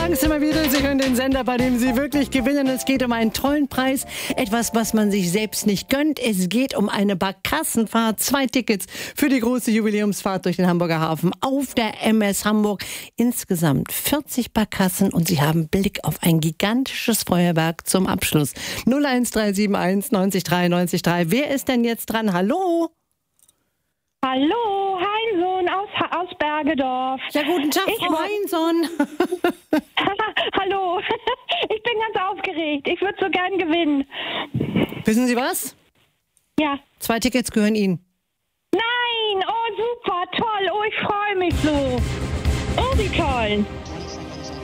sagen es immer wieder, Sie hören den Sender, bei dem Sie wirklich gewinnen. Es geht um einen tollen Preis, etwas, was man sich selbst nicht gönnt. Es geht um eine Barkassenfahrt, 2 Tickets für die große Jubiläumsfahrt durch den Hamburger Hafen auf der MS Hamburg. Insgesamt 40 Barkassen und Sie haben Blick auf ein gigantisches Feuerwerk zum Abschluss. 01371 90 3 90 3. Wer ist denn jetzt dran? Hallo? Hallo, Heinsohn aus Bergedorf. Ja, guten Tag, Frau Heinsohn. Hallo, ich bin ganz aufgeregt. Ich würde so gern gewinnen. Wissen Sie was? Ja. 2 Tickets gehören Ihnen. Nein, oh super, toll. Oh, ich freue mich so. Oh, wie toll.